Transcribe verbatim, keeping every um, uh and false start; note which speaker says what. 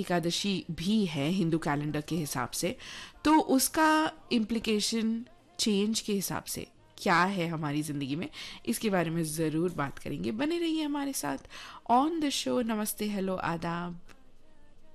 Speaker 1: एकादशी भी है हिंदू कैलेंडर के हिसाब से, तो उसका इम्प्लीकेशन चेंज के हिसाब से क्या है हमारी ज़िंदगी में, इसके बारे में ज़रूर बात करेंगे। बने रहिए हमारे साथ ऑन द शो। नमस्ते, हेलो, आदाब।